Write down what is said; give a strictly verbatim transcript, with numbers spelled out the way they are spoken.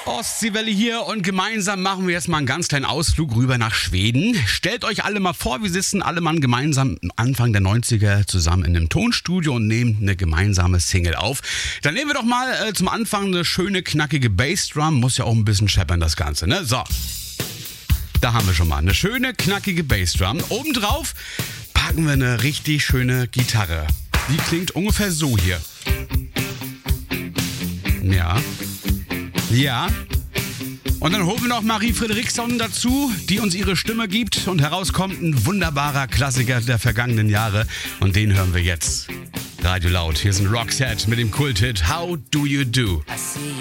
Ostseewelle hier und gemeinsam machen wir jetzt mal einen ganz kleinen Ausflug rüber nach Schweden. Stellt euch alle mal vor, wir sitzen alle mal gemeinsam Anfang der neunziger zusammen in einem Tonstudio und nehmen eine gemeinsame Single auf. Dann nehmen wir doch mal äh, zum Anfang eine schöne, knackige Bassdrum. Muss ja auch ein bisschen scheppern, das Ganze, ne? So, da haben wir schon mal eine schöne, knackige Bassdrum. Obendrauf packen wir eine richtig schöne Gitarre. Die klingt ungefähr so hier. Ja. Ja. Und dann holen wir noch Marie Fredriksson dazu, die uns ihre Stimme gibt. Und herauskommt ein wunderbarer Klassiker der vergangenen Jahre. Und den hören wir jetzt. Radio Laut. Hier sind Roxette mit dem Kulthit How Do You Do. I see